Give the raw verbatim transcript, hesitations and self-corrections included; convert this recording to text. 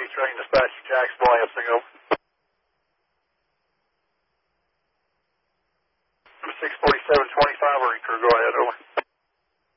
train dispatch Jacksonville, Lansing, over. six forty-seven twenty-five, or crew, go ahead, over.